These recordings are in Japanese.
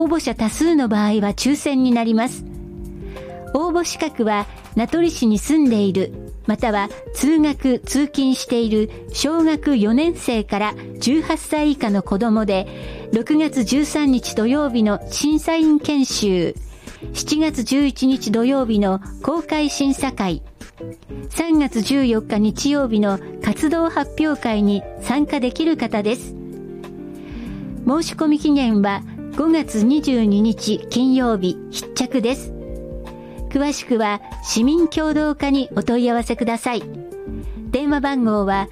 応募者多数の場合は抽選になります。応募資格は名取市に住んでいる、または通学・通勤している小学4年生から18歳以下の子供で、6月13日土曜日の審査員研修、7月11日土曜日の公開審査会、3月14日日曜日の活動発表会に参加できる方です。申し込み期限は5月22日金曜日必着です。詳しくは市民協働課にお問い合わせください。電話番号は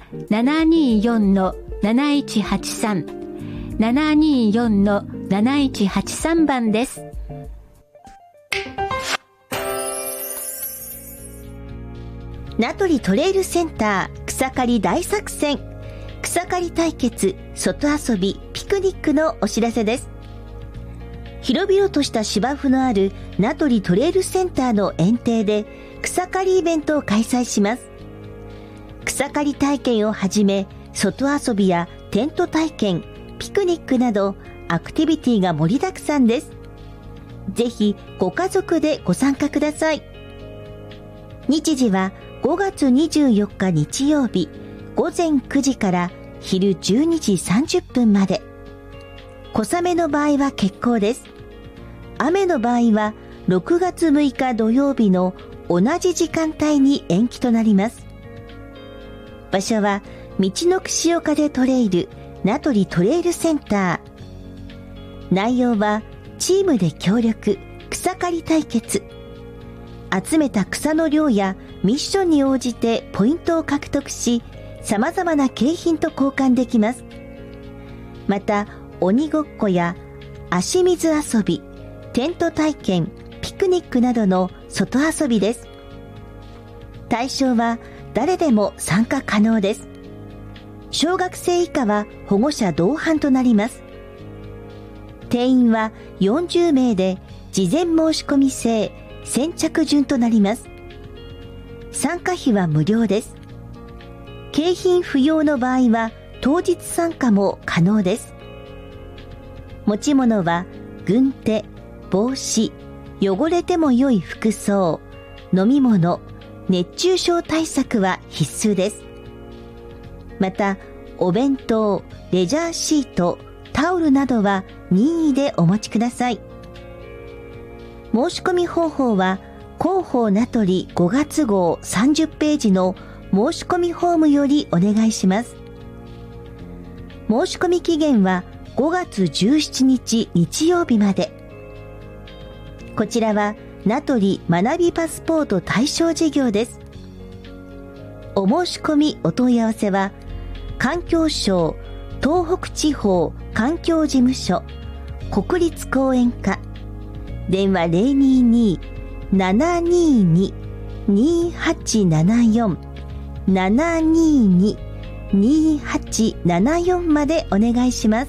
724-7183 724-7183 番です。 名取トレイルセンター草刈り大作戦、草刈り対決、外遊び、ピクニックのお知らせです。広々とした芝生のある名取トレイルセンターの園庭で草刈りイベントを開催します。草刈り体験をはじめ、外遊びやテント体験、ピクニックなどアクティビティが盛りだくさんです。ぜひご家族でご参加ください。日時は5月24日日曜日午前9時から昼12時30分まで。小雨の場合は欠航です。雨の場合は6月6日土曜日の同じ時間帯に延期となります。場所は道の串岡でトレイル名取トレイルセンター。内容はチームで協力、草刈り対決。集めた草の量やミッションに応じてポイントを獲得し、様々な景品と交換できます。また、鬼ごっこや足水遊び、テント体験、ピクニックなどの外遊びです。対象は誰でも参加可能です。小学生以下は保護者同伴となります。定員は40名で事前申し込み制、先着順となります。参加費は無料です。景品不要の場合は当日参加も可能です。持ち物は軍手、帽子、汚れても良い服装、飲み物、熱中症対策は必須です。また、お弁当、レジャーシート、タオルなどは任意でお持ちください。申し込み方法は広報名取5月号30ページの申し込みフォームよりお願いします。申し込み期限は5月17日日曜日まで。こちらは名取学びパスポート対象事業です。お申し込みお問い合わせは環境省東北地方環境事務所国立公園課電話 022-722-2874 722-2874 までお願いします。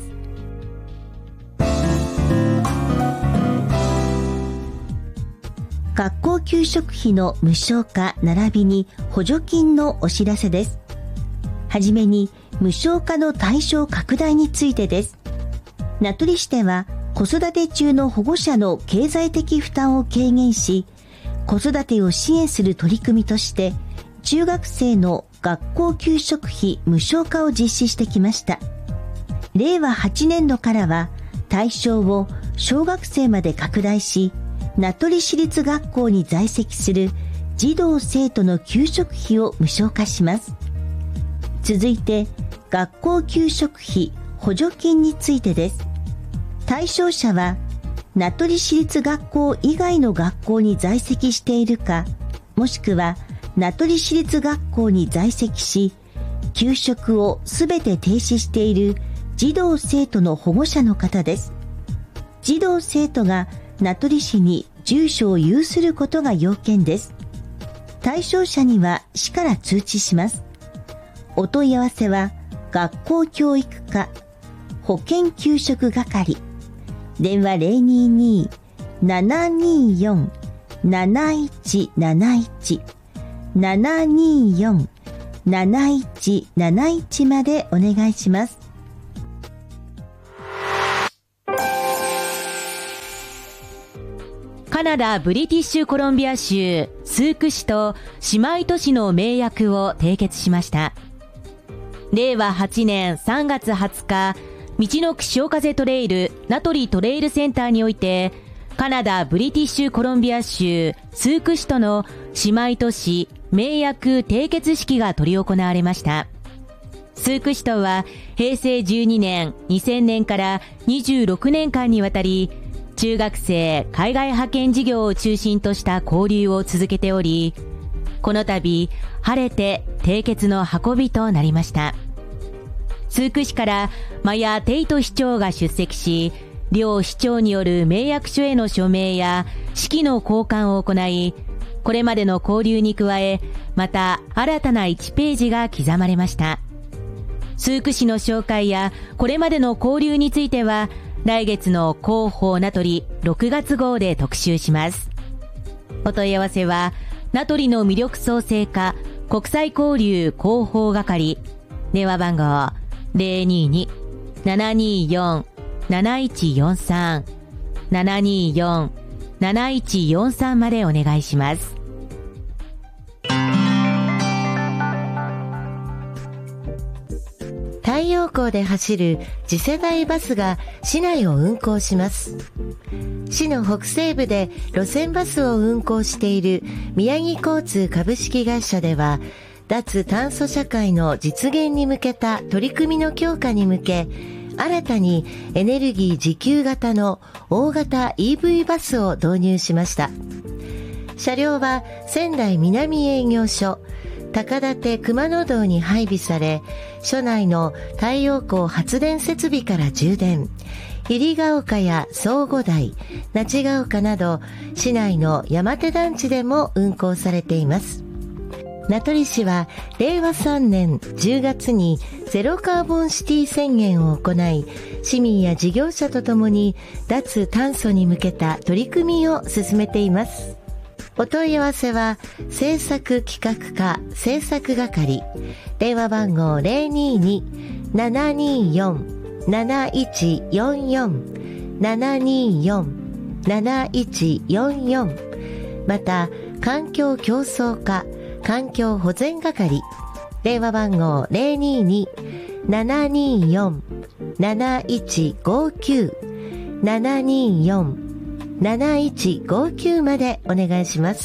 学校給食費の無償化並びに補助金のお知らせです。はじめに無償化の対象拡大についてです。名取市では子育て中の保護者の経済的負担を軽減し、子育てを支援する取り組みとして中学生の学校給食費無償化を実施してきました。令和8年度からは対象を小学生まで拡大し、名取市立学校に在籍する児童生徒の給食費を無償化します。続いて学校給食費補助金についてです。対象者は名取市立学校以外の学校に在籍しているか、もしくは名取市立学校に在籍し、給食をすべて停止している児童生徒の保護者の方です。児童生徒が名取市に住所を有することが要件です。対象者には市から通知します。お問い合わせは学校教育課保健給食係電話 022-724-7171 724-7171 までお願いします。 カナダ・ブリティッシュコロンビア州スーク市と姉妹都市の盟約を締結しました。令和8年3月20日、みちのく潮風トレイル名取トレイルセンターにおいて、カナダ・ブリティッシュコロンビア州スーク市との姉妹都市盟約締結式が執り行われました。スーク市とは平成12年、2000年から26年間にわたり、中学生海外派遣事業を中心とした交流を続けており、この度晴れて締結の運びとなりました。スーク市からマヤ・テイト市長が出席し、両市長による盟約書への署名や式の交換を行い、これまでの交流に加え、また新たな1ページが刻まれました。スーク市の紹介やこれまでの交流については、来月の広報名取6月号で特集します。お問い合わせは、名取の魅力創生課国際交流広報係、電話番号 022-724-7143 724-7143 までお願いします。 太陽光で走る次世代バスが市内を運行します。市の北西部で路線バスを運行している宮城交通株式会社では、脱炭素社会の実現に向けた取り組みの強化に向け、新たにエネルギー自給型の大型 EV バスを導入しました。車両は仙台南営業所高館熊野道に配備され、所内の太陽光発電設備から充電、入ヶ丘や相互台、那智ヶ丘など市内の山手団地でも運行されています。名取市は令和3年10月にゼロカーボンシティ宣言を行い、市民や事業者とともに脱炭素に向けた取り組みを進めています。お問い合わせは政策企画課政策係、電話番号 022-724-7144 724-7144、また環境競争課環境保全係、電話番号 022-724-7159 724-7159 までお願いします。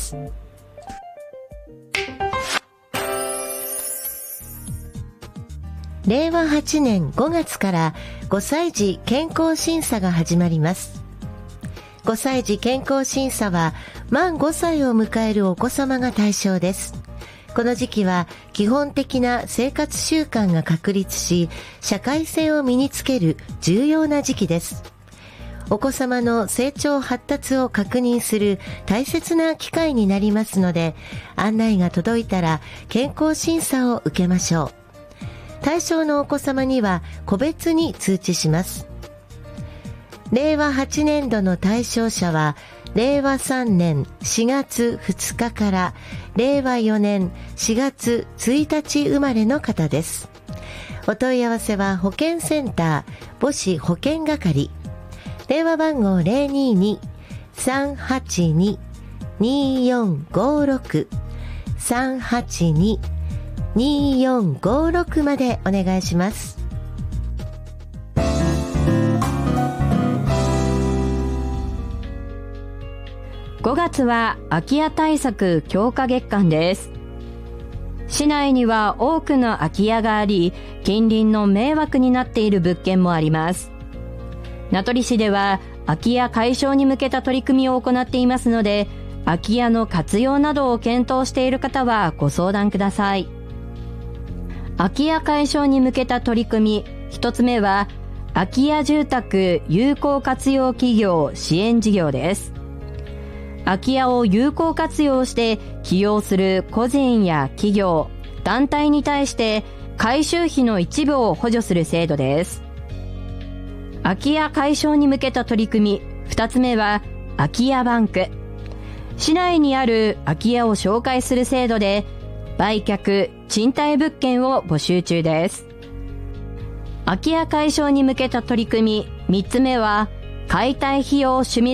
令和8年5月から5歳児健康審査が始まります。5歳児健康審査は満5歳を迎えるお子様が対象です。この時期は基本的な生活習慣が確立し、社会性を身につける重要な時期です。お子様の成長発達を確認する大切な機会になりますので、案内が届いたら健康審査を受けましょう。対象のお子様には個別に通知します。令和8年度の対象者は、令和3年4月2日から令和4年4月1日生まれの方です。お問い合わせは保健センター母子保健係、電話番号 022-382-2456 382-2456 までお願いします。 5月は空き家対策強化月間です。市内には多くの空き家があり、近隣の迷惑になっている物件もあります。名取市では空き家解消に向けた取り組みを行っていますので、空き家の活用などを検討している方はご相談ください。空き家解消に向けた取り組み、一つ目は空き家住宅有効活用企業支援事業です。空き家を有効活用して起用する個人や企業、団体に対して改修費の一部を補助する制度です。空き家解消に向けた取り組み、二つ目は空き家バンク。市内にある空き家を紹介する制度で、売却・賃貸物件を募集中です。空き家解消に向けた取り組み、三つ目は解体費用シミュレーション